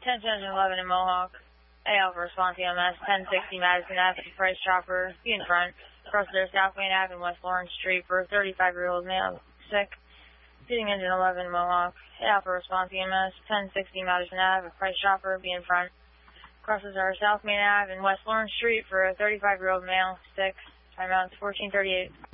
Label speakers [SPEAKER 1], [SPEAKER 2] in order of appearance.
[SPEAKER 1] 10 11 in Mohawk. AL for response EMS, 1060 Madison Ave, Price Chopper, be in front. Across there, South Main Ave and West Lawrence Street for a 35-year-old male, sick. Seating engine 11 Mohawk. AL for response EMS, 1060 Madison Ave, Price Chopper, be in front. Crosses our South Main Ave and West Lawrence Street for a 35-year-old male, sick. Timeout 1438.